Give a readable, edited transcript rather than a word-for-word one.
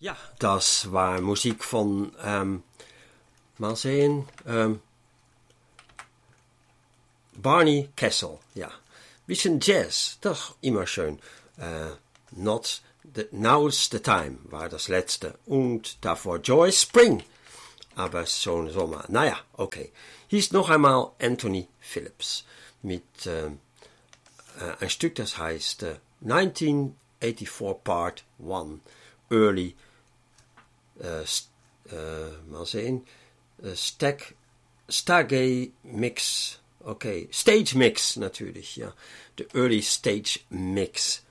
Ja, das war Musik von, mal sehen, Barney Kessel, ja. Bisschen Jazz, doch immer schön. Now's the Time war das letzte. Und davor Joyce Spring. Aber schon Sommer. Naja, okay. Hier ist noch einmal Anthony Phillips mit ein Stück, das heißt 1984 Part 1 Early mal sehen, Stargate Mix, okay, Stage Mix natürlich, ja, the Early Stage Mix